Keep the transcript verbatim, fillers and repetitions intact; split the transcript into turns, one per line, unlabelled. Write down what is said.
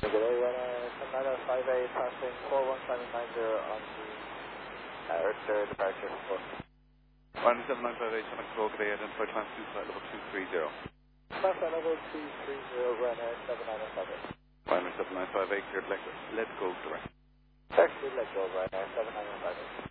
Good day, Ryanair seven nine zero five eight, passing four one seven nine zero on the uh, Earth uh, departure for
Ryanair seven nine five eight, Sonic Control, good day, identify time two flight level two three zero.
Flight level two three zero, Ryanair seven nine zero five eight.
Ryanair seven nine five eight, cleared, let, let's go direct.
Taxi, let go, Ryanair seven nine zero five eight.